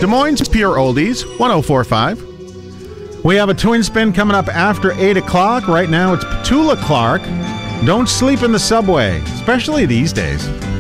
Des Moines Pure Oldies, 104.5. We have a twin spin coming up after 8 o'clock. Right now, it's Petula Clark. Don't sleep in the subway, especially these days.